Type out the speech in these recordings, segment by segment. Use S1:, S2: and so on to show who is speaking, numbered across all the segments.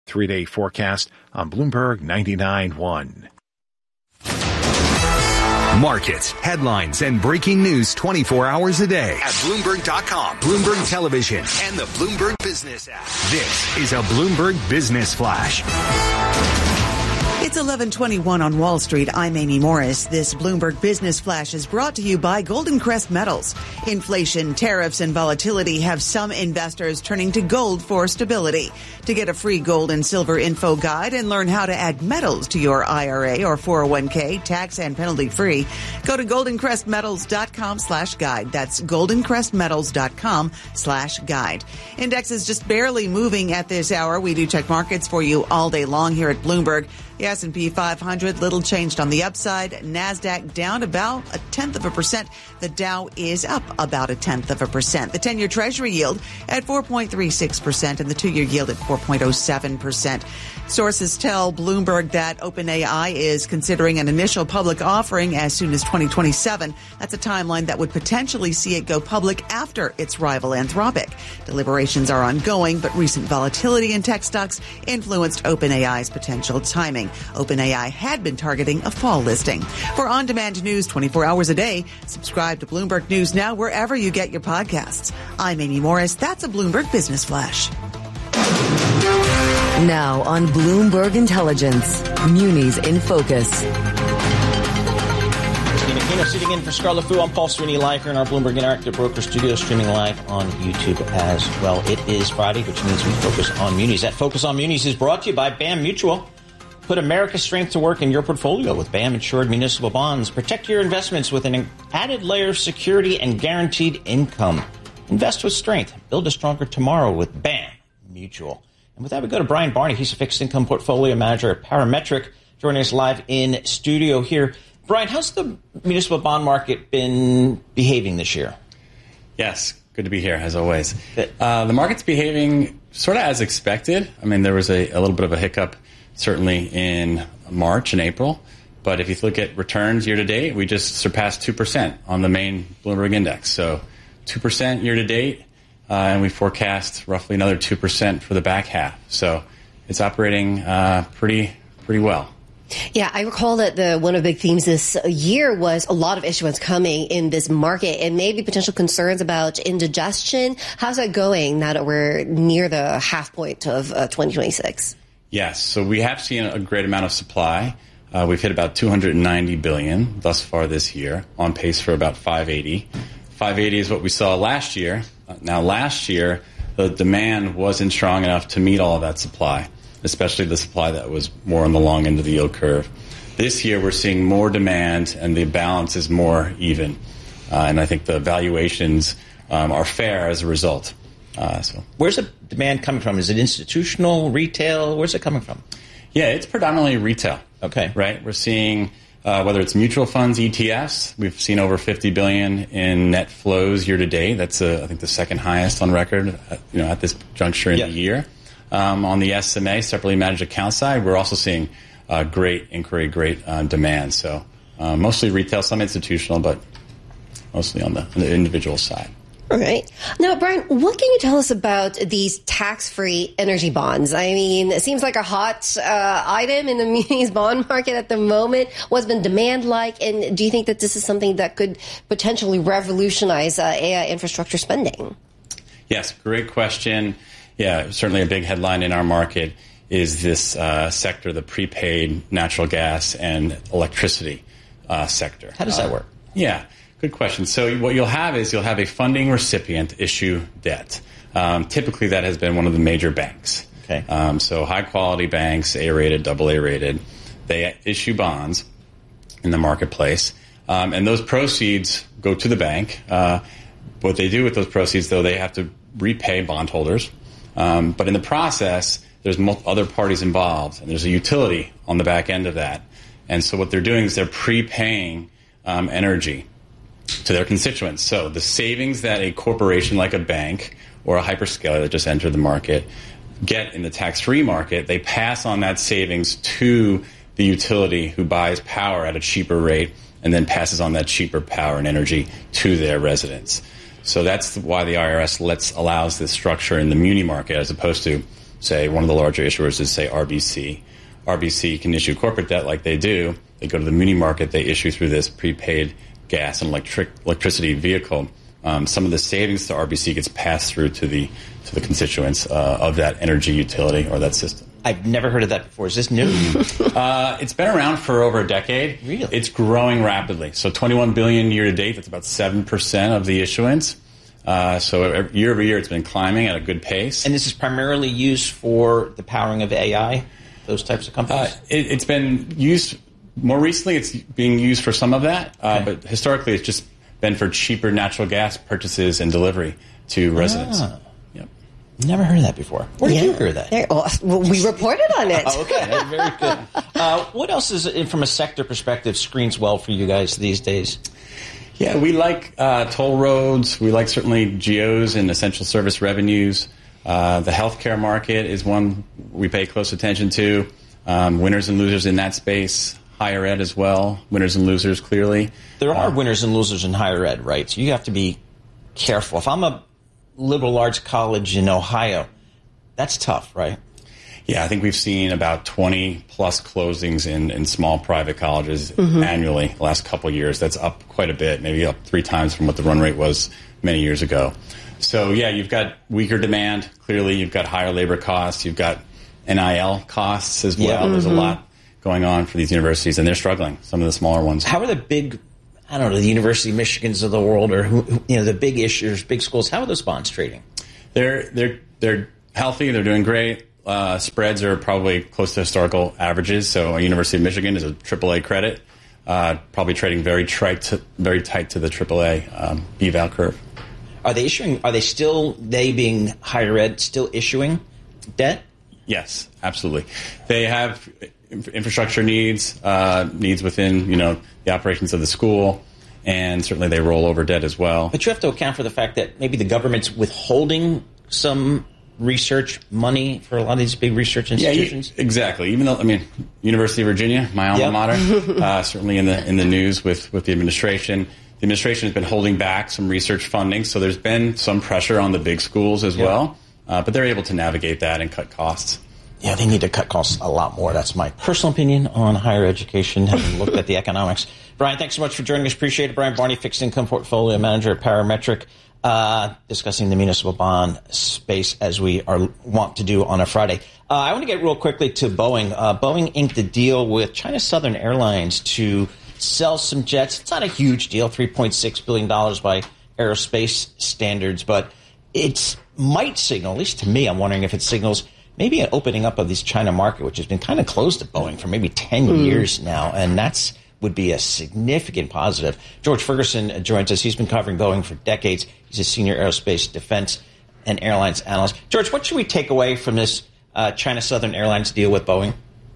S1: 3-day forecast on Bloomberg 99.1.
S2: Markets, headlines, and breaking news 24 hours a day at Bloomberg.com, Bloomberg Television, and the Bloomberg Business app. This is a Bloomberg Business Flash.
S3: It's 11:21 on Wall Street. I'm Amy Morris. This Bloomberg Business Flash is brought to you by Golden Crest Metals. Inflation, tariffs, and volatility have some investors turning to gold for stability. To get a free gold and silver info guide and learn how to add metals to your IRA or 401k, tax and penalty free, go to goldencrestmetals.com/guide. That's goldencrestmetals.com/guide. Index is just barely moving at this hour. We do check markets for you all day long here at Bloomberg. The S&P 500, little changed on the upside. NASDAQ down about 0.1%. The Dow is up about 0.1%. The 10-year Treasury yield at 4.36% and the 2-year yield at 4.07%. Sources tell Bloomberg that OpenAI is considering an initial public offering as soon as 2027. That's a timeline that would potentially see it go public after its rival Anthropic. Deliberations are ongoing, but recent volatility in tech stocks influenced OpenAI's potential timing. OpenAI had been targeting a fall listing. For on-demand news 24 hours a day, subscribe to Bloomberg News Now wherever you get your podcasts. I'm Amy Morris. That's a Bloomberg Business Flash.
S4: Now on Bloomberg Intelligence, Munis in Focus.
S5: Christina Aquino sitting in for Scarlett Fu. I'm Paul Sweeney live here in our Bloomberg Interactive Broker Studio, streaming live on YouTube as well. It is Friday, which means we focus on munis. That Focus on Munis is brought to you by BAM Mutual. Put America's strength to work in your portfolio with BAM insured municipal bonds. Protect your investments with an added layer of security and guaranteed income. Invest with strength. Build a stronger tomorrow with BAM Mutual. And with that, we go to Brian Barney. He's a fixed income portfolio manager at Parametric, joining us live in studio here. Brian, how's the municipal bond market been behaving this year?
S6: Yes, good to be here, as always. The market's behaving sort of as expected. I mean, there was a little bit of a hiccup, certainly in March and April. But if you look at returns year to date, we just surpassed 2% on the main Bloomberg index. So 2% year to date. And we forecast roughly another 2% for the back half. So it's operating pretty well.
S7: Yeah, I recall that one of the big themes this year was a lot of issuance coming in this market and maybe potential concerns about indigestion. How's that going now that we're near the half point of 2026?
S6: Yes, so we have seen a great amount of supply. We've hit about $290 billion thus far this year, on pace for about $580. $580 is what we saw last year. Now, last year, the demand wasn't strong enough to meet all of that supply, especially the supply that was more on the long end of the yield curve. This year, we're seeing more demand, and the balance is more even. And I think the valuations are fair as a result.
S5: Where's the demand coming from? Is it institutional, retail? Where's it coming from?
S6: Yeah, it's predominantly retail.
S5: Okay.
S6: Right? We're seeing whether it's mutual funds, ETFs, we've seen over $50 billion in net flows year to date. That's, I think, the second highest on record at this juncture in the year. On the SMA, separately managed account side, we're also seeing great inquiry, great demand. So mostly retail, some institutional, but mostly on the individual side.
S7: All right. Now, Brian, what can you tell us about these tax-free energy bonds? I mean, it seems like a hot item in the munis bond market at the moment. What's been demand like? And do you think that this is something that could potentially revolutionize AI infrastructure spending?
S6: Yes, great question. Yeah, certainly a big headline in our market is this sector, the prepaid natural gas and electricity sector.
S5: How does that work?
S6: Yeah. Good question. So what you'll have is a funding recipient issue debt. Typically, that has been one of the major banks.
S5: Okay.
S6: So high-quality banks, A-rated, AA-rated, they issue bonds in the marketplace, and those proceeds go to the bank. What they do with those proceeds, though, they have to repay bondholders. But in the process, there's other parties involved, and there's a utility on the back end of that. And so what they're doing is they're prepaying energy to their constituents. So the savings that a corporation like a bank or a hyperscaler that just entered the market get in the tax-free market, they pass on that savings to the utility who buys power at a cheaper rate and then passes on that cheaper power and energy to their residents. So that's why the IRS allows this structure in the muni market as opposed to say one of the larger issuers is, say, RBC. RBC can issue corporate debt like they do. They go to the muni market. They issue through this prepaid gas and electricity vehicle. Some of the savings to RBC gets passed through to the constituents of that energy utility or that system.
S5: I've never heard of that before. Is this new?
S6: It's been around for over a decade.
S5: Really?
S6: It's growing rapidly. So $21 billion year to date. That's about 7% of the issuance. So year over year, it's been climbing at a good pace.
S5: And this is primarily used for the powering of AI, those types of companies?
S6: It's been used more recently. It's being used for some of that, but historically, it's just been for cheaper natural gas purchases and delivery to residents. Yep.
S5: Never heard of that before. Where did you hear that?
S7: We reported on it.
S5: Okay, very good. What else is, from a sector perspective, screens well for you guys these days?
S6: Yeah, we like toll roads. We like certainly GOs and essential service revenues. The healthcare market is one we pay close attention to. Winners and losers in that space. Higher ed as well. Winners and losers, clearly.
S5: There are winners and losers in higher ed, right? So you have to be careful. If I'm a liberal arts college in Ohio, that's tough, right?
S6: Yeah, I think we've seen about 20 plus closings in small private colleges annually the last couple of years. That's up quite a bit, maybe up 3 times from what the run rate was many years ago. So, yeah, you've got weaker demand. Clearly, you've got higher labor costs. You've got NIL costs as well. Yeah. There's a lot going on for these universities, and they're struggling, some of the smaller ones.
S5: How are the big, I don't know, the University of Michigans of the world, or the big issuers, big schools, how are those bonds trading?
S6: They're healthy. They're doing great. Spreads are probably close to historical averages. So a University of Michigan is a AAA credit, probably trading very tight to the AAA eval curve.
S5: Are they issuing? Are they still, they being higher ed, still issuing debt?
S6: Yes, absolutely. They have infrastructure needs within the operations of the school, and certainly they roll over debt as well.
S5: But you have to account for the fact that maybe the government's withholding some research money for a lot of these big research institutions.
S6: Yeah, exactly. Even though, University of Virginia, my alma mater, certainly in the news with the administration. The administration has been holding back some research funding, so there's been some pressure on the big schools as well. But they're able to navigate that and cut costs.
S5: Yeah, they need to cut costs a lot more. That's my personal opinion on higher education, having looked at the economics. Brian, thanks so much for joining us. Appreciate it. Brian Barney, Fixed Income Portfolio Manager at Parametric, discussing the municipal bond space as we are wont to do on a Friday. I want to get real quickly to Boeing. Boeing inked a deal with China Southern Airlines to sell some jets. It's not a huge deal, $3.6 billion by aerospace standards, but it might signal, at least to me, I'm wondering if it signals maybe an opening up of this China market, which has been kind of closed to Boeing for maybe 10 years now, and that's would be a significant positive. George Ferguson joins us. He's been covering Boeing for decades. He's a senior aerospace, defense, and airlines analyst. George, what should we take away from this China Southern Airlines deal with Boeing?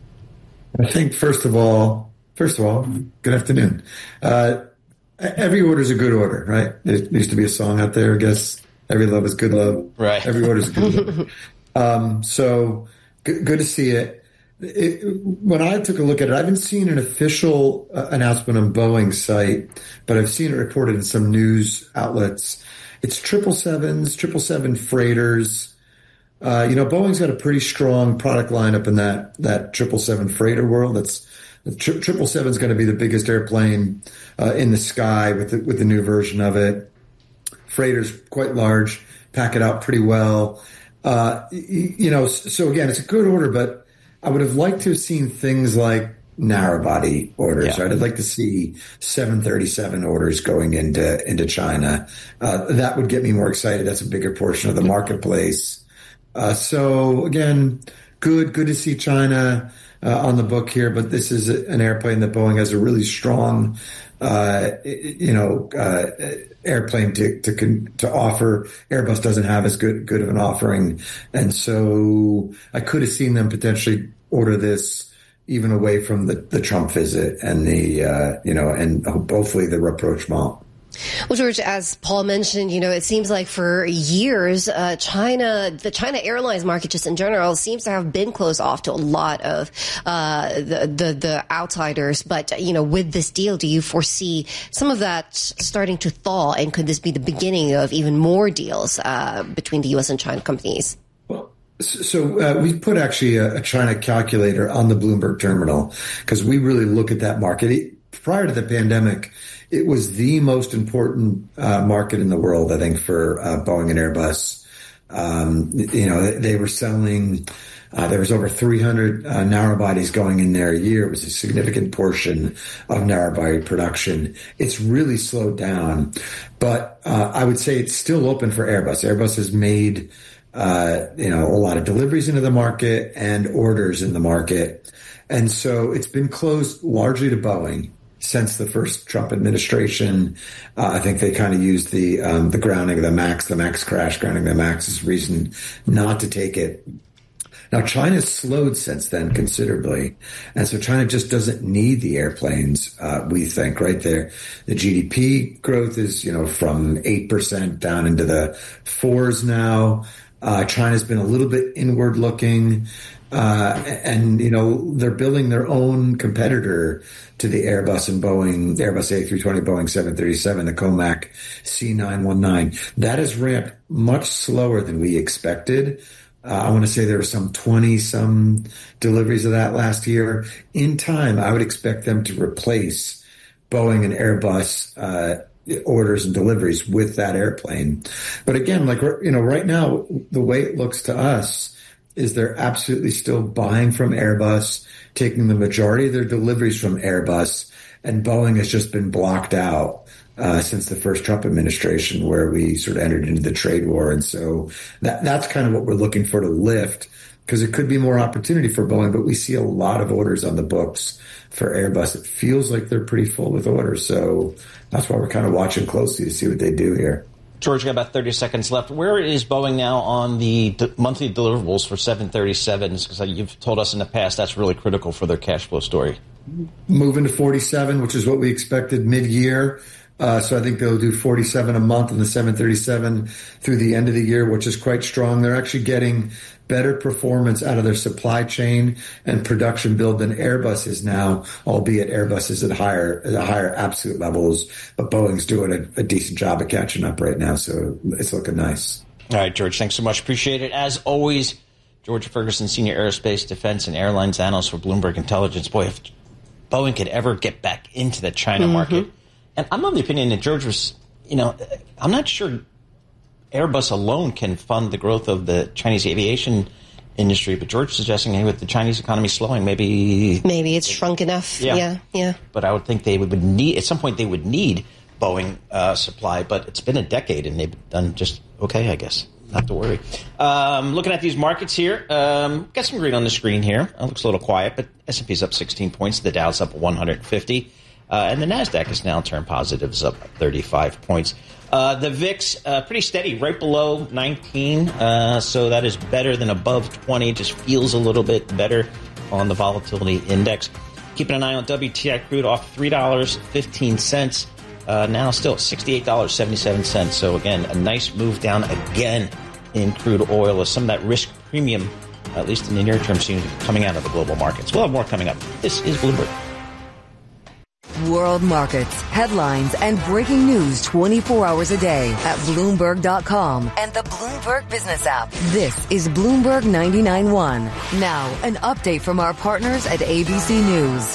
S8: I think, first of all, good afternoon. Every order is a good order, right? There used to be a song out there, I guess. Every love is good love.
S5: Right.
S8: Every order is a good love. So good to see it. When I took a look at it, I haven't seen an official announcement on Boeing's site, but I've seen it reported in some news outlets. It's 777s, 777 freighters. Boeing's got a pretty strong product lineup in that 777 freighter world. The 777 is going to be the biggest airplane in the sky with the new version of it. Freighters quite large, pack it out pretty well. So again, it's a good order, but I would have liked to have seen things like narrow body orders. Yeah. Right? I'd like to see 737 orders going into China. That would get me more excited. That's a bigger portion of the marketplace. So again, good to see China on the book here, but this is an airplane that Boeing has a really strong, airplane to offer. Airbus doesn't have as good of an offering. And so I could have seen them potentially order this even away from the Trump visit and and hopefully the rapprochement.
S7: Well, George, as Paul mentioned, it seems like for years, the China Airlines market just in general seems to have been closed off to a lot of the outsiders. But, with this deal, do you foresee some of that starting to thaw? And could this be the beginning of even more deals between the U.S. and China companies?
S8: Well, So we put actually a China calculator on the Bloomberg terminal because we really look at that market. Prior to the pandemic, it was the most important market in the world, I think, for Boeing and Airbus. They were selling. There was over 300 narrow bodies going in there a year. It was a significant portion of narrow body production. It's really slowed down, but I would say it's still open for Airbus. Airbus has made a lot of deliveries into the market and orders in the market, and so it's been closed largely to Boeing since the first Trump administration. I think they kind of used the grounding of the MAX crash, grounding the MAX as reason not to take it. Now, China's slowed since then considerably. And so China just doesn't need the airplanes, we think, right there. The GDP growth is, from 8% down into the 4s now. China's been a little bit inward looking. And they're building their own competitor to the Airbus and Boeing, the Airbus A320, Boeing 737, the COMAC C919. That has ramped much slower than we expected. I want to say there were some 20-some deliveries of that last year. In time, I would expect them to replace Boeing and Airbus orders and deliveries with that airplane. But again, right now, the way it looks to us is they're absolutely still buying from Airbus, taking the majority of their deliveries from Airbus, and Boeing has just been blocked out since the first Trump administration, where we sort of entered into the trade war. And so that's kind of what we're looking for to lift, because it could be more opportunity for Boeing, but we see a lot of orders on the books for Airbus. It feels like they're pretty full with orders. So that's why we're kind of watching closely to see what they do here.
S5: George, got about 30 seconds left. Where is Boeing now on the monthly deliverables for 737s? Because you've told us in the past that's really critical for their cash flow story.
S8: Moving to 47, which is what we expected mid-year. So I think they'll do 47 a month on the 737 through the end of the year, which is quite strong. They're actually getting better performance out of their supply chain and production build than Airbus is now, albeit Airbus is at higher absolute levels. But Boeing's doing a decent job of catching up right now, so it's looking nice.
S5: All right, George, thanks so much. Appreciate it. As always, George Ferguson, Senior Aerospace, Defense, and Airlines Analyst for Bloomberg Intelligence. Boy, if Boeing could ever get back into the China market. And I'm of the opinion that George was, I'm not sure Airbus alone can fund the growth of the Chinese aviation industry, but George suggesting, hey, with the Chinese economy slowing, maybe
S7: it's shrunk enough. Yeah.
S5: But I would think they would need, at some point they would need Boeing supply, but it's been a decade and they've done just okay, I guess. Not to worry. Looking at these markets here, got some green on the screen here. It looks a little quiet, but S&P's up 16 points. The Dow's up 150. And the NASDAQ has now turned positive, is up 35 points. The VIX, pretty steady, right below 19. So that is better than above 20. Just feels a little bit better on the volatility index. Keeping an eye on WTI crude off $3.15. Now still $68.77. So again, a nice move down again in crude oil as some of that risk premium, at least in the near term, seems to be coming out of the global markets. We'll have more coming up. This is Bloomberg.
S4: World markets, headlines, and breaking news 24 hours a day at Bloomberg.com and the Bloomberg Business app. This is Bloomberg 99.1. Now, an update from our partners at ABC News.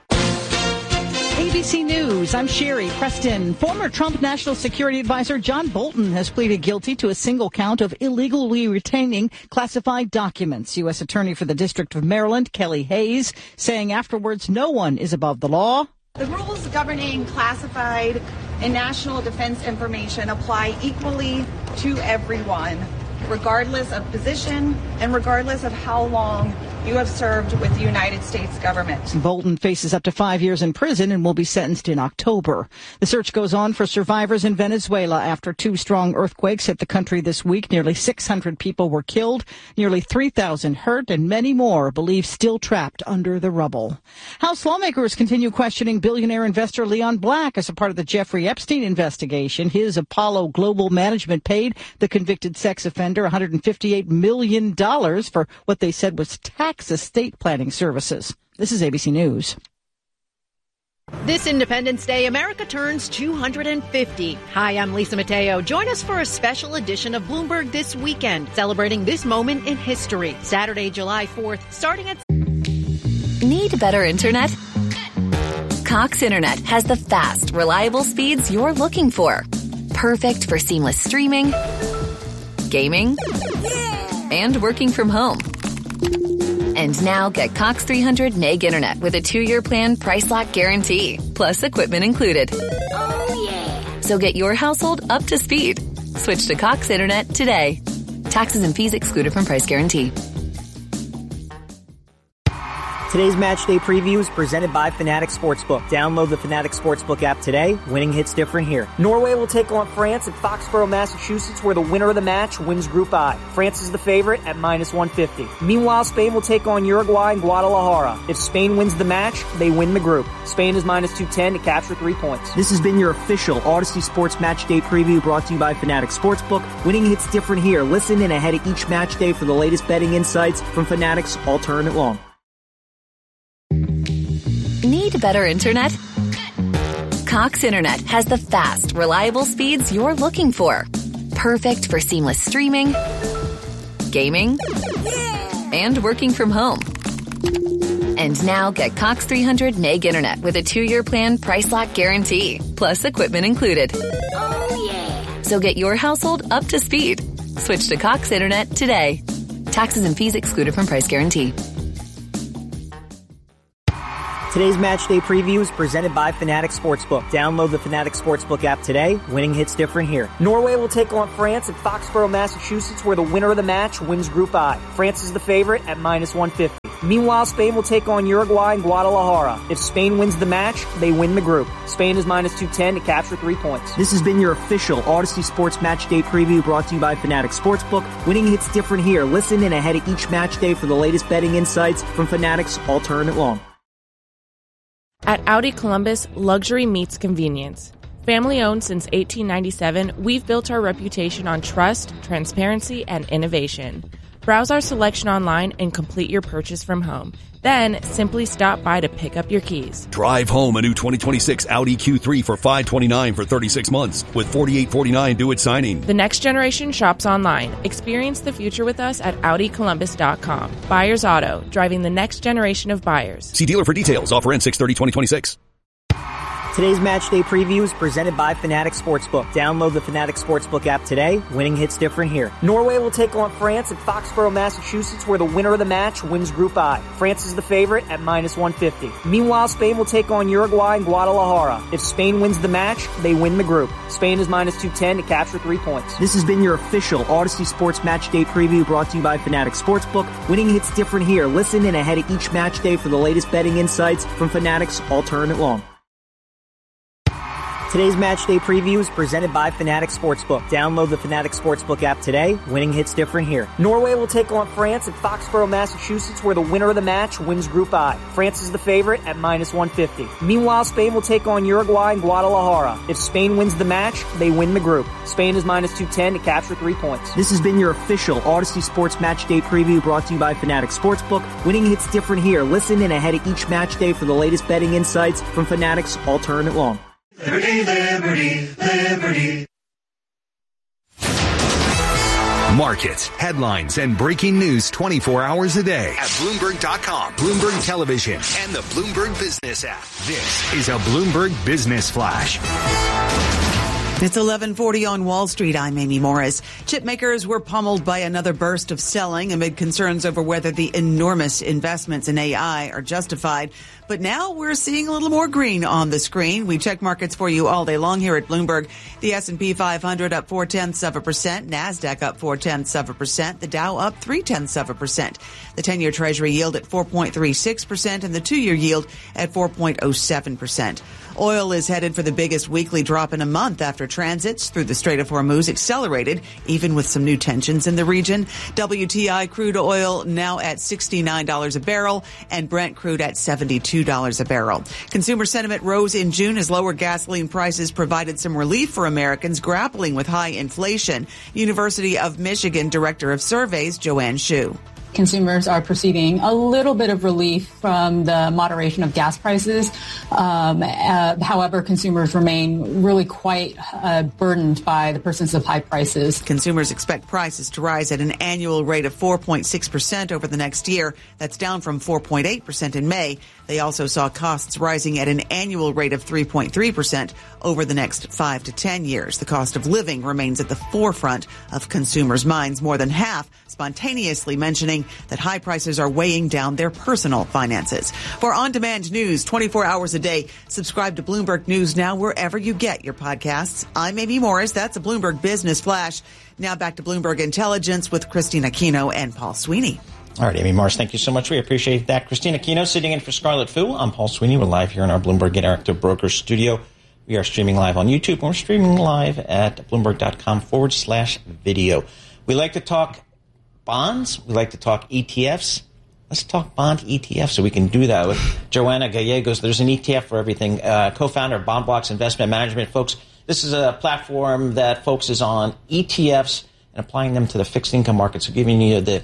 S9: ABC News, I'm Sherry Preston. Former Trump National Security Advisor John Bolton has pleaded guilty to a single count of illegally retaining classified documents. U.S. Attorney for the District of Maryland, Kelly Hayes, saying afterwards no one is above the law.
S10: The rules governing classified and national defense information apply equally to everyone, regardless of position and regardless of how long you have served with the United States government.
S9: Bolton faces up to 5 years in prison and will be sentenced in October. The search goes on for survivors in Venezuela after 2 strong earthquakes hit the country this week. Nearly 600 people were killed, nearly 3,000 hurt, and many more believed still trapped under the rubble. House lawmakers continue questioning billionaire investor Leon Black as a part of the Jeffrey Epstein investigation. His Apollo Global Management paid the convicted sex offender $158 million for what they said was tax estate planning services. This is ABC News.
S11: This Independence Day, America turns 250. Hi, I'm Lisa Mateo. Join us for a special edition of Bloomberg This Weekend, celebrating this moment in history. Saturday, July 4th, starting at...
S12: Need better internet? Cox Internet has the fast, reliable speeds you're looking for. Perfect for seamless streaming, gaming, and working from home. And now get Cox 300 meg internet with a 2-year plan price lock guarantee, plus equipment included. Oh, yeah. So get your household up to speed. Switch to Cox Internet today. Taxes and fees excluded from price guarantee.
S13: Today's match day preview is presented by Fanatics Sportsbook. Download the Fanatics Sportsbook app today. Winning hits different here. Norway will take on France at Foxborough, Massachusetts, where the winner of the match wins Group I. France is the favorite at -150. Meanwhile, Spain will take on Uruguay in Guadalajara. If Spain wins the match, they win the group. Spain is -210 to capture 3 points. This has been your official Odyssey Sports Match Day preview brought to you by Fanatics Sportsbook. Winning hits different here. Listen in ahead of each match day for the latest betting insights from Fanatics all tournament long.
S12: Need better internet? Cox Internet has the fast, reliable speeds you're looking for. Perfect for seamless streaming, gaming, and working from home. And now get Cox 300 meg internet with a 2-year plan price lock guarantee, plus equipment included. Oh, yeah. So get your household up to speed. Switch to Cox Internet today. Taxes and fees excluded from price guarantee.
S13: Today's match day preview is presented by Fanatics Sportsbook. Download the Fanatics Sportsbook app today. Winning hits different here. Norway will take on France at Foxborough, Massachusetts, where the winner of the match wins Group I. France is the favorite at -150. Meanwhile, Spain will take on Uruguay in Guadalajara. If Spain wins the match, they win the group. Spain is -210 to capture 3 points. This has been your official Odyssey Sports Match Day preview brought to you by Fanatics Sportsbook. Winning hits different here. Listen in ahead of each match day for the latest betting insights from Fanatics all tournament long.
S14: At Audi Columbus, luxury meets convenience. Family owned since 1897, we've built our reputation on trust, transparency, and innovation. Browse our selection online and complete your purchase from home. Then, simply stop by to pick up your keys.
S15: Drive home a new 2026 Audi Q3 for $529 for 36 months with $4,849 due at signing.
S14: The next generation shops online. Experience the future with us at AudiColumbus.com. Buyers Auto, driving the next generation of buyers.
S15: See dealer for details. Offer ends 6/30/2026.
S13: Today's match day preview is presented by Fanatics Sportsbook. Download the Fanatics Sportsbook app today. Winning hits different here. Norway will take on France at Foxborough, Massachusetts, where the winner of the match wins Group I. France is the favorite at -150. Meanwhile, Spain will take on Uruguay in Guadalajara. If Spain wins the match, they win the group. Spain is -210 to capture 3 points. This has been your official Odyssey Sports Match Day preview brought to you by Fanatics Sportsbook. Winning hits different here. Listen in ahead of each match day for the latest betting insights from Fanatics all tournament long. Today's match day preview is presented by Fanatics Sportsbook. Download the Fanatics Sportsbook app today. Winning hits different here. Norway will take on France at Foxborough, Massachusetts, where the winner of the match wins Group I. France is the favorite at -150. Meanwhile, Spain will take on Uruguay in Guadalajara. If Spain wins the match, they win the group. Spain is -210 to capture 3 points. This has been your official Odyssey Sports Match Day preview brought to you by Fanatics Sportsbook. Winning hits different here. Listen in ahead of each match day for the latest betting insights from Fanatics all tournament long.
S16: Liberty, liberty, liberty.
S2: Markets, headlines, and breaking news 24 hours a day at Bloomberg.com, Bloomberg Television, and the Bloomberg Business app. This is a Bloomberg Business Flash.
S3: It's 11:40 on Wall Street. I'm Amy Morris. Chip makers were pummeled by another burst of selling amid concerns over whether the enormous investments in AI are justified. But now we're seeing a little more green on the screen. We check markets for you all day long here at Bloomberg. The S&P 500 up 0.4%, NASDAQ up 0.4%, the Dow up 0.3%. The 10-year Treasury yield at 4.36% and the 2-year yield at 4.07%. Oil is headed for the biggest weekly drop in a month after transits through the Strait of Hormuz accelerated, even with some new tensions in the region. WTI crude oil now at $69 a barrel and Brent crude at $72 a barrel. Consumer sentiment rose in June as lower gasoline prices provided some relief for Americans grappling with high inflation. University of Michigan Director of Surveys, Joanne Shu.
S17: consumers are perceiving a little bit of relief from the moderation of gas prices. However, consumers remain really quite burdened by the persistence of high prices.
S3: Consumers expect prices to rise at an annual rate of 4.6% over the next year. That's down from 4.8% in May. They also saw costs rising at an annual rate of 3.3% over the next 5 to 10 years. The cost of living remains at the forefront of consumers' minds, more than half spontaneously mentioning that high prices are weighing down their personal finances. For on-demand news 24 hours a day, subscribe to Bloomberg News Now wherever you get your podcasts. I'm Amy Morris. That's a Bloomberg Business Flash. Now back to Bloomberg Intelligence with Christina Aquino and Paul Sweeney.
S5: All right, Amy Morris, thank you so much. We appreciate that. Christina Aquino sitting in for Scarlett Fu. I'm Paul Sweeney. We're live here in our Bloomberg Interactive Brokers studio. We are streaming live on YouTube. We're streaming live at Bloomberg.com/video. We like to talk bonds. We like to talk ETFs. Let's talk bond ETFs so we can do that with Joanna Gallegos. There's an ETF for everything, co-founder of BondBlocks Investment Management. Folks, this is a platform that focuses on ETFs and applying them to the fixed income market. So giving you the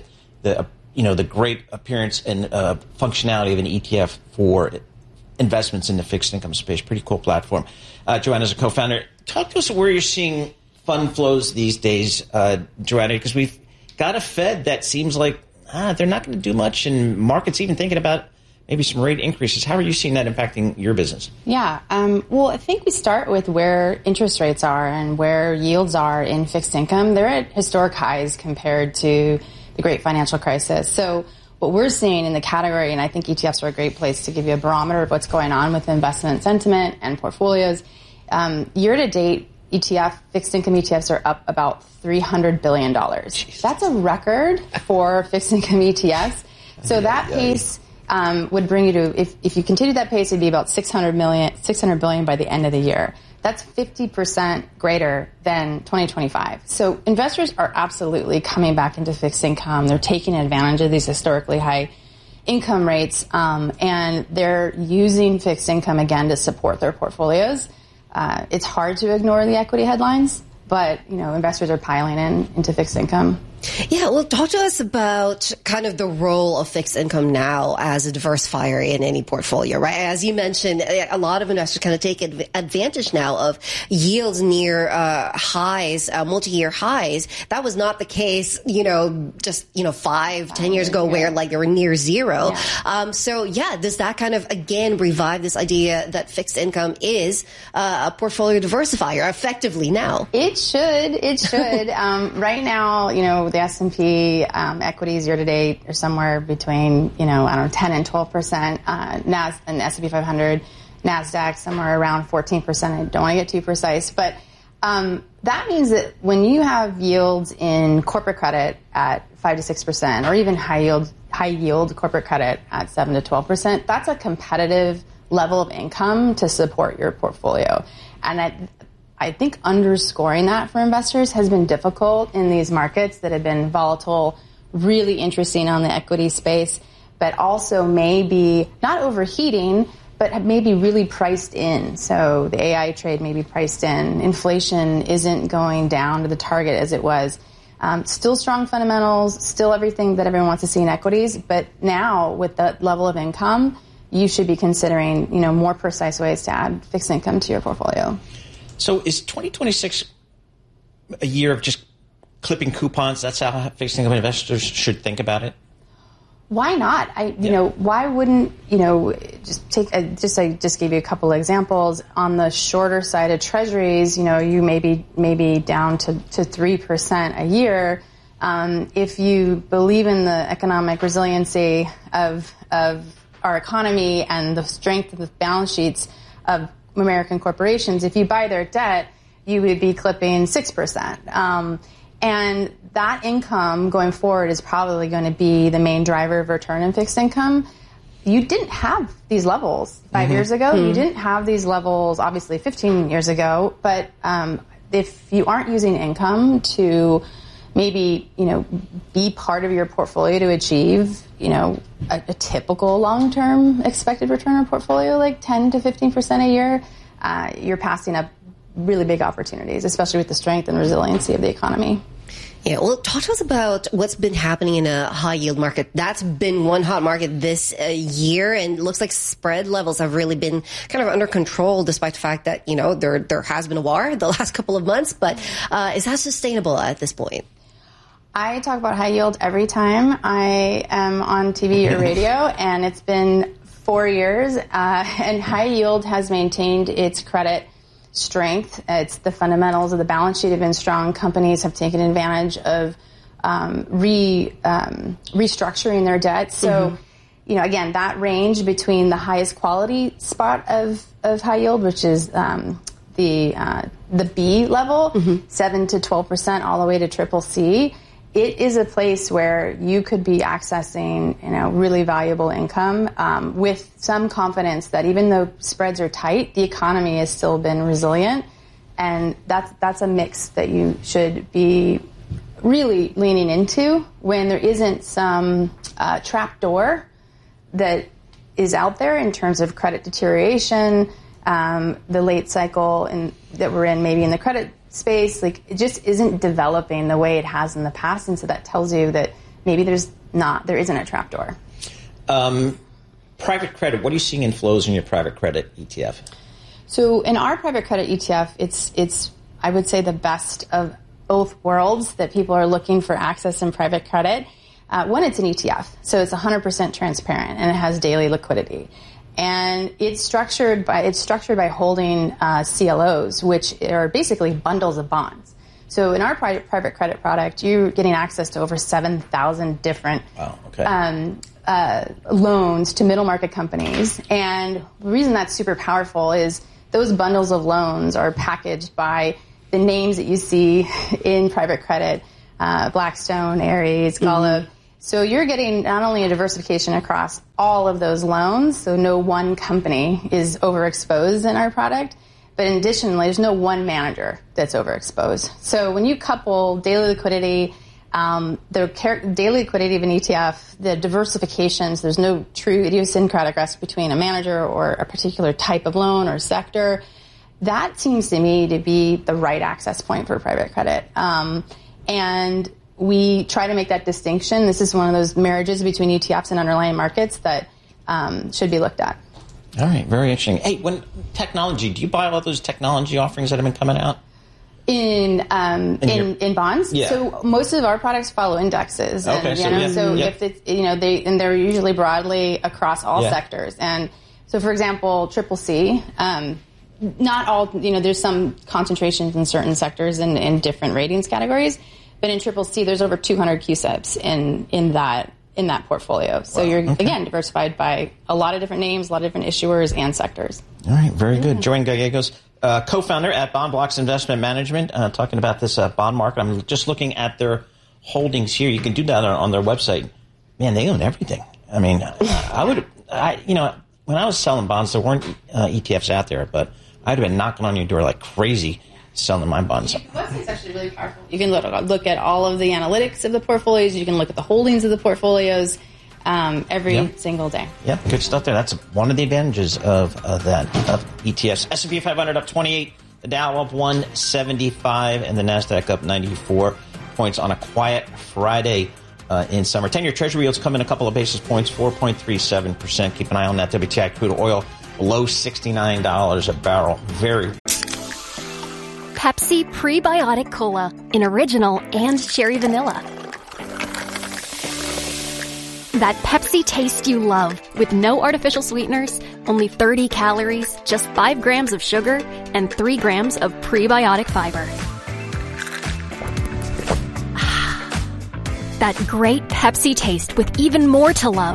S5: great appearance and functionality of an ETF for investments in the fixed income space. Pretty cool platform. Joanna's a co-founder. Talk to us where you're seeing fund flows these days, Joanna, because we've got a Fed that seems like they're not going to do much, and markets even thinking about maybe some rate increases. How are you seeing that impacting your business?
S18: Yeah, well, I think we start with where interest rates are and where yields are in fixed income. They're at historic highs compared to the great financial crisis. So what we're seeing in the category, and I think ETFs are a great place to give you a barometer of what's going on with investment sentiment and portfolios. Year to date, fixed income ETFs are up about $300 billion. Jeez. That's a record for fixed income ETFs. So that pace would bring you to, if you continue that pace, it'd be about $600 billion by the end of the year. That's 50% greater than 2025. So investors are absolutely coming back into fixed income. They're taking advantage of these historically high income rates, and they're using fixed income again to support their portfolios. It's hard to ignore the equity headlines, but investors are piling into fixed income.
S7: Yeah, well, talk to us about kind of the role of fixed income now as a diversifier in any portfolio, right? As you mentioned, a lot of investors kind of take advantage now of yields near highs, multi-year highs. That was not the case, just 5-10 years ago, where like they were near zero. Yeah. Does that kind of again revive this idea that fixed income is a portfolio diversifier effectively now?
S18: It should. Right now, the S&P equities year to date are somewhere between 10 and 12%. And S&P 500, NASDAQ somewhere around 14%. I don't want to get too precise, but that means that when you have yields in corporate credit at 5 to 6%, or even high yield corporate credit at 7 to 12%, that's a competitive level of income to support your portfolio. And I think underscoring that for investors has been difficult in these markets that have been volatile, really interesting on the equity space, but also maybe not overheating, but maybe really priced in. So the AI trade may be priced in. Inflation isn't going down to the target as it was. Still strong fundamentals, still everything that everyone wants to see in equities, but now with that level of income, you should be considering, more precise ways to add fixed income to your portfolio.
S5: So is 2026 a year of just clipping coupons? That's how fixed income investors should think about it?
S18: Why not? Why wouldn't, I just gave you a couple of examples. On the shorter side of treasuries, you may be down to 3% a year. If you believe in the economic resiliency of our economy and the strength of the balance sheets of American corporations, if you buy their debt, you would be clipping 6%. And that income going forward is probably going to be the main driver of return in fixed income. You didn't have these levels 5 years ago. You didn't have these levels, obviously, 15 years ago. But if you aren't using income to maybe, be part of your portfolio to achieve, a typical long-term expected return on portfolio, like 10 to 15% a year, you're passing up really big opportunities, especially with the strength and resiliency of the economy.
S7: Yeah, well, talk to us about what's been happening in a high-yield market. That's been one hot market this year, and it looks like spread levels have really been kind of under control, despite the fact that, there has been a war the last couple of months. But is that sustainable at this point?
S18: I talk about high yield every time I am on TV or radio, and it's been 4 years, and high yield has maintained its credit strength. It's the fundamentals of the balance sheet have been strong. Companies have taken advantage of restructuring their debt. So, again, that range between the highest quality spot of high yield, which is the B level, 7 to 12%, all the way to triple C. It is a place where you could be accessing, really valuable income with some confidence that even though spreads are tight, the economy has still been resilient, and that's a mix that you should be really leaning into when there isn't some trap door that is out there in terms of credit deterioration, the late cycle that we're in, maybe in the credit space, it just isn't developing the way it has in the past, and so that tells you that maybe there isn't a trapdoor.
S5: Private credit. What are you seeing in flows in your private credit ETF?
S18: So in our private credit ETF, it's I would say the best of both worlds that people are looking for access in private credit. One, it's an ETF, so it's 100% transparent and it has daily liquidity. And it's structured by holding CLOs, which are basically bundles of bonds. So in our private credit product, you're getting access to over 7,000 different loans to middle market companies. And the reason that's super powerful is those bundles of loans are packaged by the names that you see in private credit, Blackstone, Ares, Golub. So you're getting not only a diversification across all of those loans, so no one company is overexposed in our product, but additionally, there's no one manager that's overexposed. So when you couple daily liquidity, the daily liquidity of an ETF, the diversifications, there's no true idiosyncratic risk between a manager or a particular type of loan or sector. That seems to me to be the right access point for private credit. And we try to make that distinction. This is one of those marriages between ETFs and underlying markets that should be looked at.
S5: All right, very interesting. Hey, when technology, do you buy all those technology offerings that have been coming out?
S18: In bonds?
S5: Yeah.
S18: So most of our products follow indexes.
S5: Okay,
S18: if it's, they're usually broadly across all sectors. And so, for example, triple C, not all, there's some concentrations in certain sectors and in different ratings categories. But in triple C, there's over 200 CUSIPs in that portfolio. So you're, again, diversified by a lot of different names, a lot of different issuers and sectors.
S5: All right, very good. Joanne Gallegos, co-founder at Bond Blocks Investment Management, talking about this bond market. I'm just looking at their holdings here. You can do that on their website. Man, they own everything. I mean, when I was selling bonds, there weren't ETFs out there, but I'd have been knocking on your door like crazy selling my bonds.
S18: The website's actually really powerful. You can look at all of the analytics of the portfolios. You can look at the holdings of the portfolios every single day.
S5: Yeah, good stuff there. That's one of the advantages of ETFs. S&P 500 up 28, the Dow up 175, and the NASDAQ up 94 points on a quiet Friday in summer. 10-year Treasury yields come in a couple of basis points, 4.37%. Keep an eye on that. WTI crude oil below $69 a barrel. Very
S19: Pepsi Prebiotic Cola in original and cherry vanilla. That Pepsi taste you love with no artificial sweeteners, only 30 calories, just 5 grams of sugar, and 3 grams of prebiotic fiber. That great Pepsi taste with even more to love.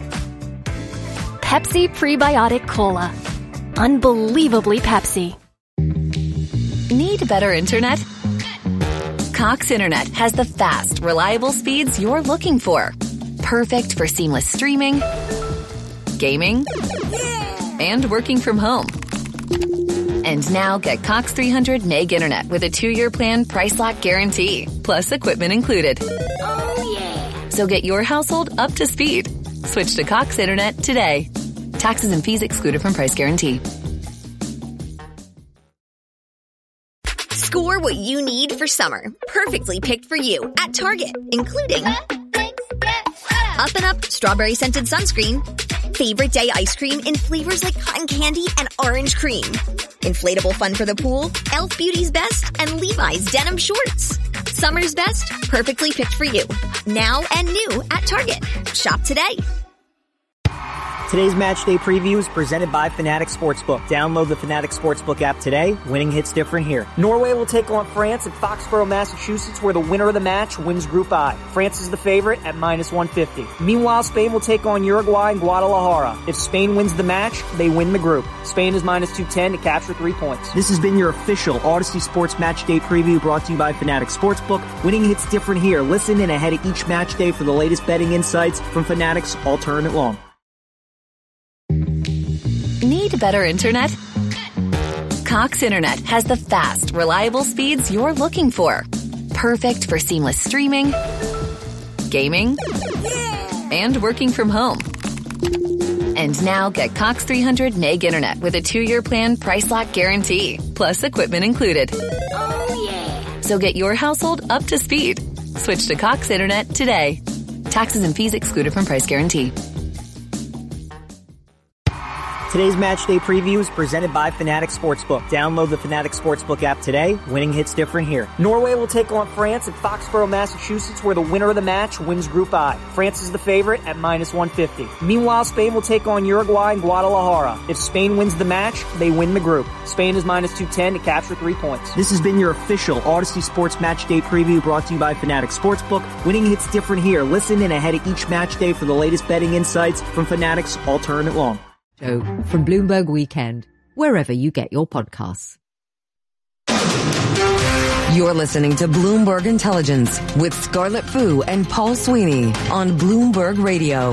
S19: Pepsi Prebiotic Cola. Unbelievably Pepsi.
S12: Need better internet? Cox Internet has the fast, reliable speeds you're looking for. Perfect for seamless streaming, gaming, and working from home. And now get Cox 300 meg internet with a 2-year plan price lock guarantee, plus equipment included.
S19: Oh yeah!
S12: So get your household up to speed. Switch to Cox Internet today. Taxes and fees excluded from price guarantee.
S20: Score what you need for summer. Perfectly picked for you at Target, including Up and Up Strawberry Scented Sunscreen, Favorite Day Ice Cream in flavors like cotton candy and orange cream, Inflatable Fun for the Pool, Elf Beauty's Best, and Levi's Denim Shorts. Summer's best, perfectly picked for you. Now and new at Target. Shop today.
S13: Today's match day preview is presented by Fanatics Sportsbook. Download the Fanatics Sportsbook app today. Winning hits different here. Norway will take on France at Foxborough, Massachusetts, where the winner of the match wins Group I. France is the favorite at -150. Meanwhile, Spain will take on Uruguay in Guadalajara. If Spain wins the match, they win the group. Spain is -210 to capture 3 points. This has been your official Odyssey Sports Match Day preview brought to you by Fanatics Sportsbook. Winning hits different here. Listen in ahead of each match day for the latest betting insights from Fanatics all tournament long.
S12: Need better internet? Cox Internet has the fast, reliable speeds you're looking for. Perfect for seamless streaming, gaming, and working from home. And now get Cox 300 meg internet with a 2-year plan price lock guarantee, plus equipment included. Oh yeah! So get your household up to speed. Switch to Cox Internet today. Taxes and fees excluded from price guarantee.
S13: Today's match day preview is presented by Fanatics Sportsbook. Download the Fanatics Sportsbook app today. Winning hits different here. Norway will take on France at Foxborough, Massachusetts, where the winner of the match wins Group I. France is the favorite at -150. Meanwhile, Spain will take on Uruguay in Guadalajara. If Spain wins the match, they win the group. Spain is -210 to capture 3 points. This has been your official Odyssey Sports Match Day preview brought to you by Fanatics Sportsbook. Winning hits different here. Listen in ahead of each match day for the latest betting insights from Fanatics all tournament long.
S21: From Bloomberg Weekend, wherever you get your podcasts.
S4: You're listening to Bloomberg Intelligence with Scarlett Fu and Paul Sweeney on Bloomberg Radio.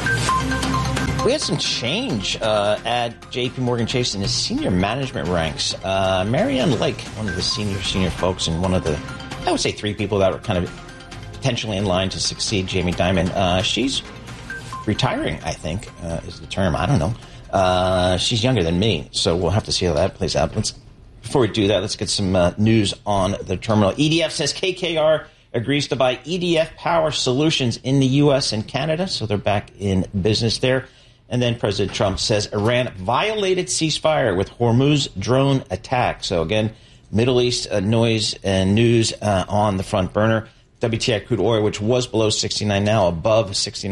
S5: We had some change at JP Morgan Chase in his senior management ranks. Marianne Lake, one of the senior folks, and one of the, I would say, 3 people that were kind of potentially in line to succeed Jamie Dimon. She's retiring, I think, is the term. I don't know. She's younger than me, so we'll have to see how that plays out. Before we do that, let's get some news on the terminal. EDF says KKR agrees to buy EDF Power Solutions in the U.S. and Canada, so they're back in business there. And then President Trump says Iran violated ceasefire with Hormuz drone attack. So again, Middle East noise and news on the front burner. WTI crude oil, which was below 69, now above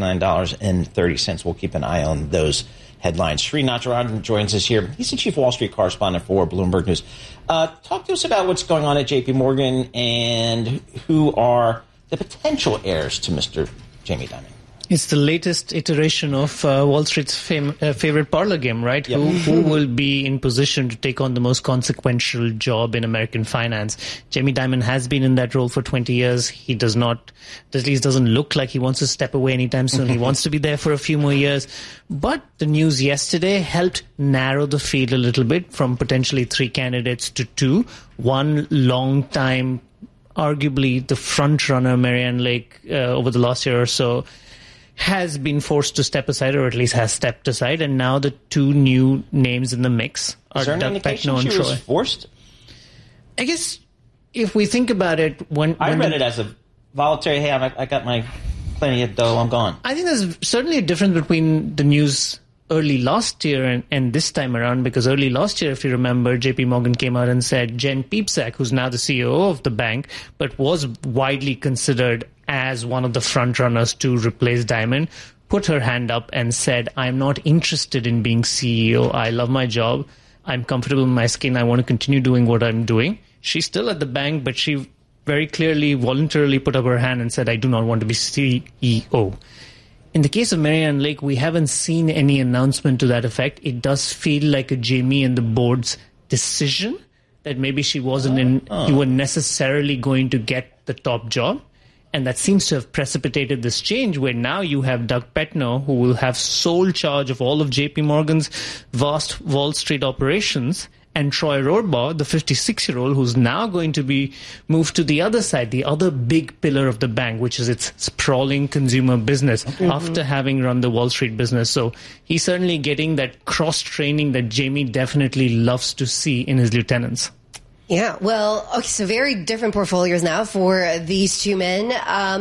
S5: $69.30. We'll keep an eye on those headlines. Sri Natarajan joins us here. He's the chief Wall Street correspondent for Bloomberg News. Talk to us about what's going on at JP Morgan and who are the potential heirs to Mr. Jamie Dimon.
S22: It's the latest iteration of Wall Street's favorite parlor game, right? Yep. Who will be in position to take on the most consequential job in American finance? Jamie Dimon has been in that role for 20 years. He does not, at least doesn't look like he wants to step away anytime soon. He wants to be there for a few more years. But the news yesterday helped narrow the field a little bit from potentially 3 candidates to 2. One long time, arguably the front runner, Marianne Lake, over the last year or so, has been forced to step aside, or at least has stepped aside, and now the 2 new names in the mix are Doug Petno and Troy.
S5: Was forced?
S22: I guess if we think about it,
S5: I read it as a voluntary. Hey, I got my plenty of dough. I'm gone.
S22: I think there's certainly a difference between the news early last year and this time around, because early last year, if you remember, JP Morgan came out and said Jen Piepszak, who's now the CEO of the bank, but was widely considered as one of the front runners to replace Dimon, put her hand up and said, I'm not interested in being CEO. I love my job. I'm comfortable in my skin. I want to continue doing what I'm doing. She's still at the bank, but she very clearly, voluntarily put up her hand and said, I do not want to be CEO. In the case of Marianne Lake, we haven't seen any announcement to that effect. It does feel like a Jamie and the board's decision that maybe she wasn't you were necessarily going to get the top job. And that seems to have precipitated this change where now you have Doug Petno, who will have sole charge of all of JP Morgan's vast Wall Street operations, and Troy Rohrbaugh, the 56-year-old, who's now going to be moved to the other side, the other big pillar of the bank, which is its sprawling consumer business, after having run the Wall Street business. So he's certainly getting that cross-training that Jamie definitely loves to see in his lieutenants.
S7: Yeah, well, okay, so very different portfolios now for these two men.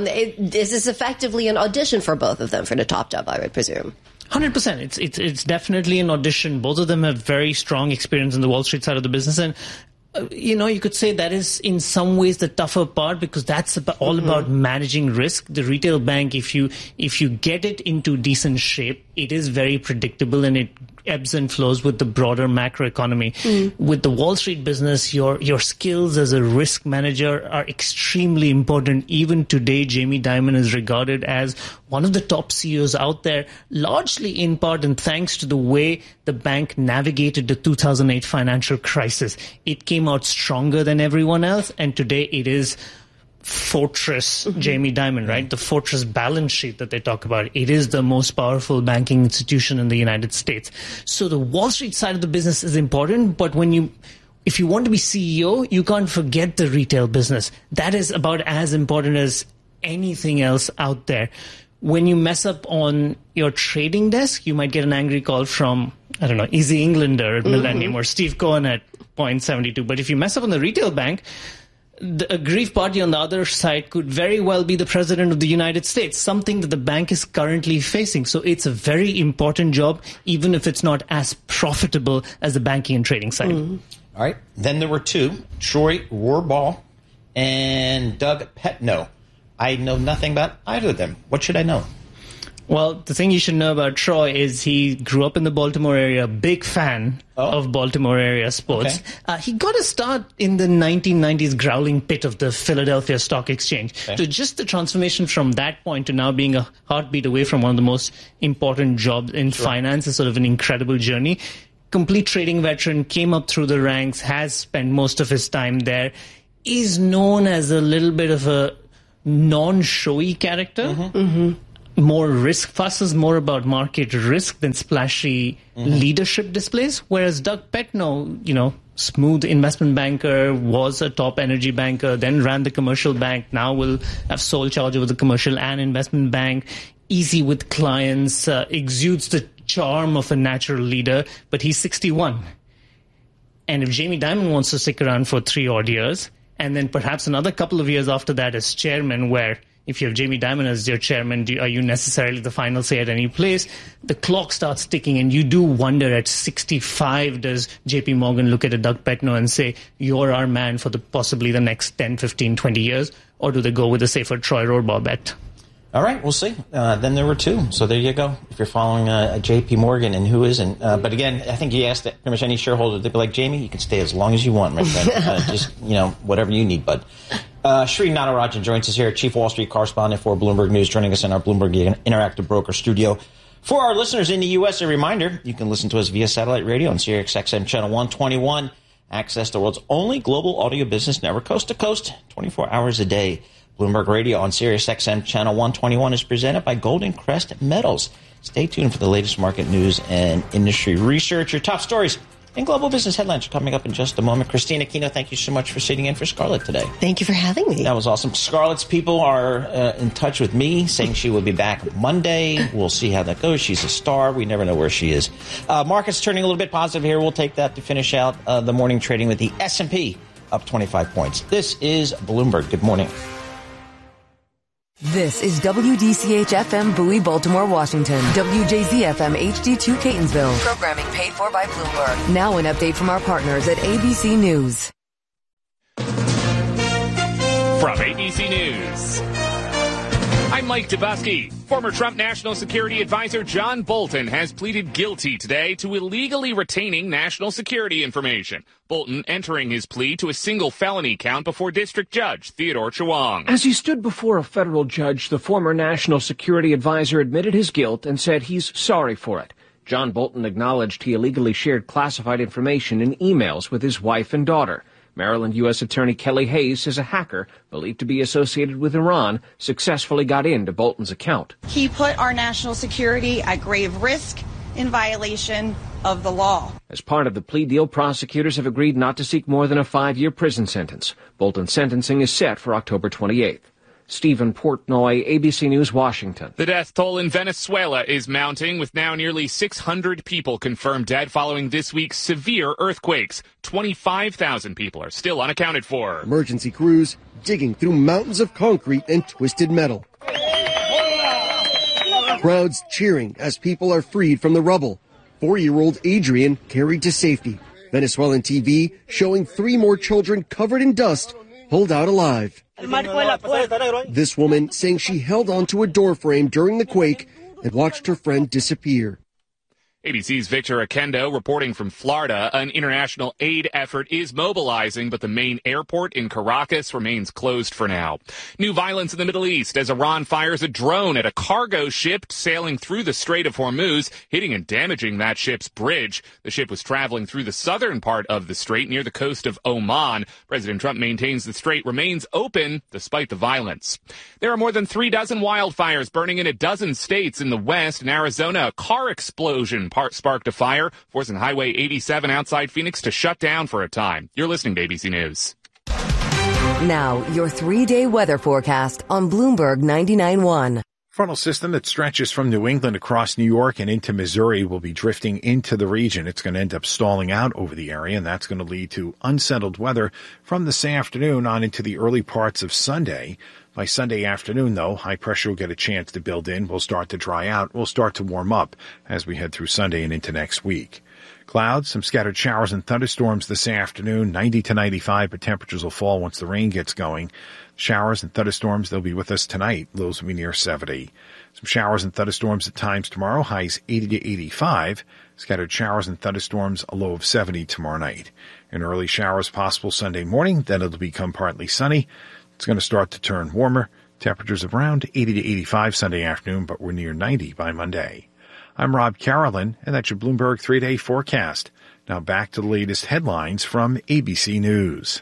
S7: Is this effectively an audition for both of them for the top job, I would presume?
S22: 100%. It's definitely an audition. Both of them have very strong experience in the Wall Street side of the business. And, you could say that is in some ways the tougher part, because that's all about managing risk. The retail bank, if you get it into decent shape, it is very predictable and it ebbs and flows with the broader macroeconomy. With the Wall Street business, your skills as a risk manager are extremely important. Even today, Jamie Dimon is regarded as one of the top CEOs out there, largely in part and thanks to the way the bank navigated the 2008 financial crisis. It came out stronger than everyone else, and today it is Fortress Jamie Dimon, right? The Fortress balance sheet that they talk about. It is the most powerful banking institution in the United States. So the Wall Street side of the business is important, but if you want to be CEO, you can't forget the retail business. That is about as important as anything else out there. When you mess up on your trading desk, you might get an angry call from, I don't know, Easy Englander at Millennium or Steve Cohen at Point72. But if you mess up on the retail bank, the aggrieved party on the other side could very well be the president of the United States, something that the bank is currently facing. So it's a very important job, even if it's not as profitable as the banking and trading side.
S5: All right. Then there were two, Troy Rohrbaugh and Doug Petno. I know nothing about either of them. What should I know?
S22: Well, the thing you should know about Troy is he grew up in the Baltimore area, big fan of Baltimore area sports. Okay. He got a start in the 1990s growling pit of the Philadelphia Stock Exchange. Okay. So just the transformation from that point to now being a heartbeat away from one of the most important jobs in finance is sort of an incredible journey. Complete trading veteran, came up through the ranks, has spent most of his time there, is known as a little bit of a non-showy character. More risk fusses, more about market risk than splashy leadership displays. Whereas Doug Petno, smooth investment banker, was a top energy banker, then ran the commercial bank, now will have sole charge over the commercial and investment bank, easy with clients, exudes the charm of a natural leader, but he's 61. And if Jamie Dimon wants to stick around for 3 odd years, and then perhaps another couple of years after that as chairman, where if you have Jamie Dimon as your chairman, are you necessarily the final say at any place? The clock starts ticking, and you do wonder at 65, does JP Morgan look at a Doug Petno and say, you're our man for possibly the next 10, 15, 20 years? Or do they go with a safer Troy Rohrbaugh bet?
S5: All right, we'll see. Then there were two. So there you go. If you're following JP Morgan and who isn't. But again, I think you asked pretty much any shareholder, they'd be like, Jamie, you can stay as long as you want, my friend. Just, whatever you need, bud. Sri Natarajan joins us here, Chief Wall Street Correspondent for Bloomberg News, joining us in our Bloomberg Interactive Broker studio. For our listeners in the U.S., a reminder, you can listen to us via satellite radio on Sirius XM Channel 121. Access the world's only global audio business network, coast to coast, 24 hours a day. Bloomberg Radio on Sirius XM Channel 121 is presented by Golden Crest Metals. Stay tuned for the latest market news and industry research. Your top stories and global business headlines are coming up in just a moment. Christina Aquino, thank you so much for sitting in for Scarlett today.
S7: Thank you for having me.
S5: That was awesome. Scarlett's people are in touch with me, saying she will be back Monday. We'll see how that goes. She's a star. We never know where she is. Markets turning a little bit positive here. We'll take that to finish out the morning trading with the S&P up 25 points. This is Bloomberg. Good morning.
S4: This is WDCH-FM Bowie, Baltimore, Washington. WJZ-FM HD2 Catonsville. Programming paid for by Bloomberg. Now an update from our partners at ABC News.
S1: From ABC News, I'm Mike Dubusky. Former Trump National Security Advisor John Bolton has pleaded guilty today to illegally retaining national security information. Bolton entering his plea to a single felony count before District Judge Theodore Chewang.
S6: As he stood before a federal judge, the former National Security Advisor admitted his guilt and said he's sorry for it. John Bolton acknowledged he illegally shared classified information in emails with his wife and daughter. Maryland U.S. Attorney Kelly Hayes says a hacker believed to be associated with Iran successfully got into Bolton's account.
S10: He put our national security at grave risk in violation of the law.
S6: As part of the plea deal, prosecutors have agreed not to seek more than a 5-year prison sentence. Bolton's sentencing is set for October 28th. Stephen Portnoy, ABC News, Washington.
S1: The death toll in Venezuela is mounting, with now nearly 600 people confirmed dead following this week's severe earthquakes. 25,000 people are still unaccounted for.
S8: Emergency crews digging through mountains of concrete and twisted metal. Crowds cheering as people are freed from the rubble. 4-year-old Adrian carried to safety. Venezuelan TV showing 3 more children covered in dust pulled out alive. This woman saying she held onto a door frame during the quake and watched her friend disappear.
S1: ABC's Victor Akendo reporting from Florida. An international aid effort is mobilizing, but the main airport in Caracas remains closed for now. New violence in the Middle East as Iran fires a drone at a cargo ship sailing through the Strait of Hormuz, hitting and damaging that ship's bridge. The ship was traveling through the southern part of the strait near the coast of Oman. President Trump maintains the strait remains open despite the violence. There are more than 36 wildfires burning in a dozen states in the West. In Arizona, a car explosion sparked a fire, forcing Highway 87 outside Phoenix to shut down for a time. You're listening to ABC News.
S4: Now, your 3-day weather forecast on Bloomberg 99.1.
S9: Frontal system that stretches from New England across New York and into Missouri will be drifting into the region. It's going to end up stalling out over the area, and that's going to lead to unsettled weather from this afternoon on into the early parts of Sunday. By Sunday afternoon, though, high pressure will get a chance to build in. We'll start to dry out. We'll start to warm up as we head through Sunday and into next week. Clouds, some scattered showers and thunderstorms this afternoon, 90 to 95, but temperatures will fall once the rain gets going. Showers and thunderstorms, they'll be with us tonight. Lows will be near 70. Some showers and thunderstorms at times tomorrow, highs 80 to 85. Scattered showers and thunderstorms, a low of 70 tomorrow night. And early showers possible Sunday morning, then it'll become partly sunny. It's going to start to turn warmer. Temperatures around 80 to 85 Sunday afternoon, but we're near 90 by Monday. I'm Rob Carolyn, and that's your Bloomberg 3-day forecast. Now back to the latest headlines from ABC News.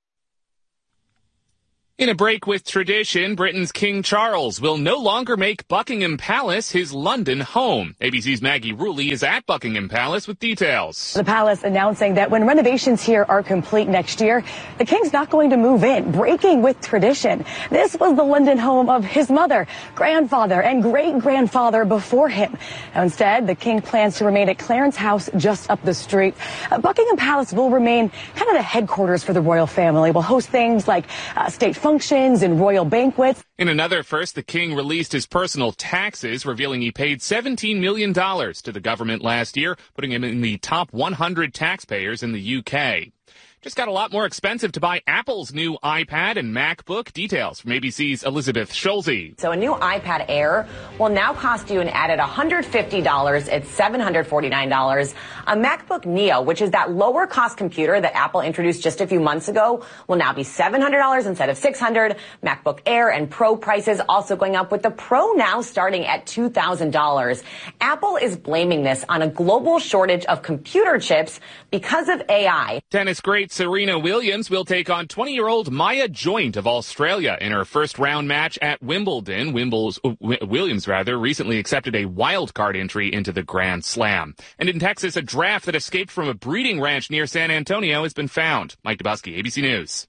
S1: In a break with tradition, Britain's King Charles will no longer make Buckingham Palace his London home. ABC's Maggie Rulli is at Buckingham Palace with details.
S23: The palace announcing that when renovations here are complete next year, the king's not going to move in, breaking with tradition. This was the London home of his mother, grandfather, and great-grandfather before him. Now, instead, the king plans to remain at Clarence House just up the street. Buckingham Palace will remain kind of the headquarters for the royal family. Will host things like state functions and royal banquets.
S1: In another first, the king released his personal taxes, revealing he paid $17 million to the government last year, putting him in the top 100 taxpayers in the UK. Just got a lot more expensive to buy Apple's new iPad and MacBook. Details from ABC's Elizabeth Schulze.
S24: So a new iPad Air will now cost you an added $150 at $749. A MacBook Neo, which is that lower cost computer that Apple introduced just a few months ago, will now be $700 instead of $600. MacBook Air and Pro prices also going up, with the Pro now starting at $2,000. Apple is blaming this on a global shortage of computer chips because of AI.
S1: Tennis great Serena Williams will take on 20-year-old Maya Joint of Australia in her first-round match at Wimbledon. Williams recently accepted a wild-card entry into the Grand Slam. And in Texas, a giraffe that escaped from a breeding ranch near San Antonio has been found. Mike Dubusky, ABC News.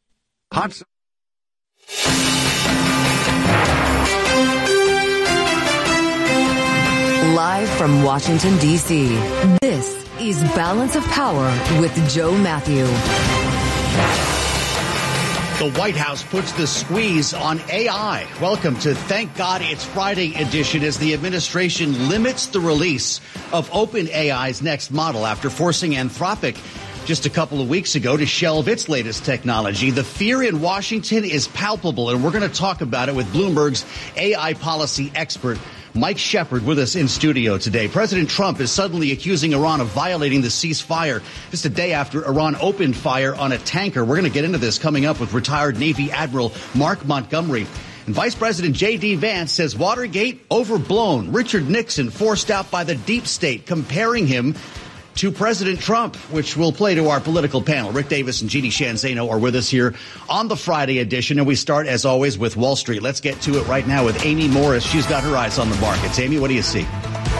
S4: Live from Washington, D.C., this is Balance of Power with Joe Matthew.
S25: The White House puts the squeeze on AI. Welcome to Thank God It's Friday edition, as the administration limits the release of OpenAI's next model after forcing Anthropic just a couple of weeks ago to shelve its latest technology. The fear in Washington is palpable, and we're going to talk about it with Bloomberg's AI policy expert, Mike Shepard, with us in studio today. President Trump is suddenly accusing Iran of violating the ceasefire just a day after Iran opened fire on a tanker. We're going to get into this coming up with retired Navy Admiral Mark Montgomery. And Vice President J.D. Vance says Watergate overblown. Richard Nixon forced out by the deep state, comparing him to President Trump, which will play to our political panel. Rick Davis and Jeannie Shanzano are with us here on the Friday edition, and we start, as always, with Wall Street. Let's get to it right now with Amy Morris. She's got her eyes on the markets. Amy, what do you see?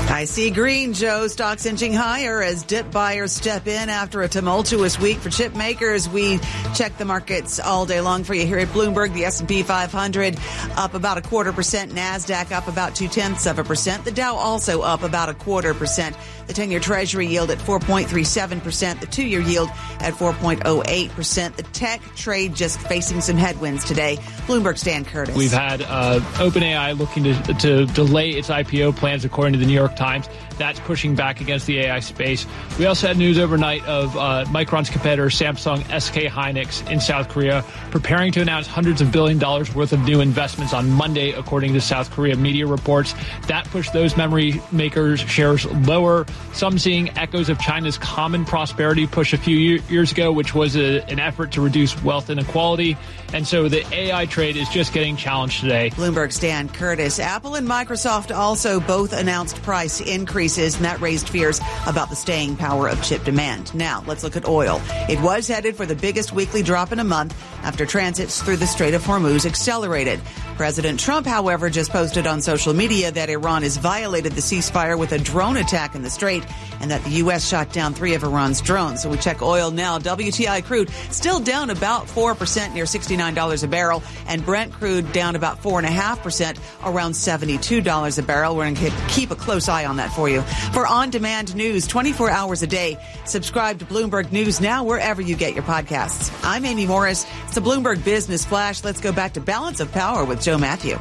S3: I see green, Joe. Stocks inching higher as dip buyers step in after a tumultuous week for chip makers. We check the markets all day long for you here at Bloomberg. The S&P 500 up about 0.25%. NASDAQ up about 0.2%. The Dow also up about 0.25%. The 10-year Treasury yield at 4.37%. The 2-year yield at 4.08%. The tech trade just facing some headwinds today. Bloomberg's Dan Curtis.
S2: We've had OpenAI looking to delay its IPO plans, according to the New York Times. That's pushing back against the AI space. We also had news overnight of Micron's competitor, Samsung SK Hynix in South Korea, preparing to announce hundreds of $1 billion worth of new investments on Monday, according to South Korea media reports. That pushed those memory makers' shares lower. Some seeing echoes of China's Common Prosperity push a few years ago, which was an effort to reduce wealth inequality. And so the AI trade is just getting challenged today.
S3: Bloomberg's Dan Curtis. Apple and Microsoft also both announced price increases, and that raised fears about the staying power of chip demand. Now, let's look at oil. It was headed for the biggest weekly drop in a month after transits through the Strait of Hormuz accelerated. President Trump, however, just posted on social media that Iran has violated the ceasefire with a drone attack in the Strait and that the U.S. shot down 3 of Iran's drones. So we check oil now. WTI crude still down about 4%, near $69 a barrel, and Brent crude down about 4.5%, around $72 a barrel. We're going to keep a close eye on that for you. For on-demand news 24 hours a day, subscribe to Bloomberg News now wherever you get your podcasts. I'm Amy Morris. It's a Bloomberg Business Flash. Let's go back to Balance of Power with Joe Matthew.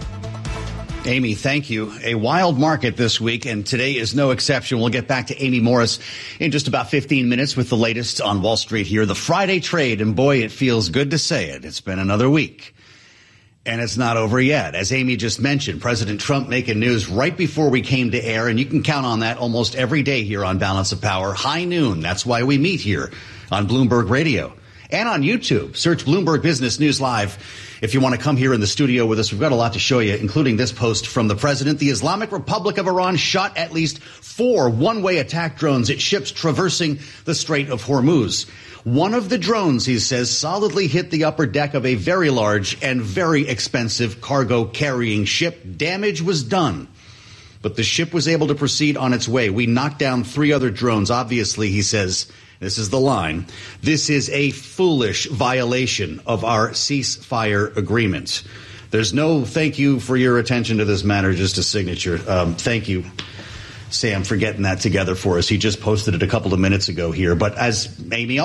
S25: Amy, thank you. A wild market this week, and today is no exception. We'll get back to Amy Morris in just about 15 minutes with the latest on Wall Street here. The Friday trade, and boy, it feels good to say it. It's been another week, and it's not over yet. As Amy just mentioned, President Trump making news right before we came to air, and you can count on that almost every day here on Balance of Power. High noon, that's why we meet here on Bloomberg Radio. And on YouTube, search Bloomberg Business News Live. If you want to come here in the studio with us, we've got a lot to show you, including this post from the president. The Islamic Republic of Iran shot at least 4 one-way attack drones at ships traversing the Strait of Hormuz. One of the drones, he says, solidly hit the upper deck of a very large and very expensive cargo carrying ship. Damage was done, but the ship was able to proceed on its way. We knocked down 3 other drones. Obviously, he says, this is the line, this is a foolish violation of our ceasefire agreement. There's no thank you for your attention to this matter, just a signature. Thank you, Sam, for getting that together for us. He just posted it a couple of minutes ago here. But as Amy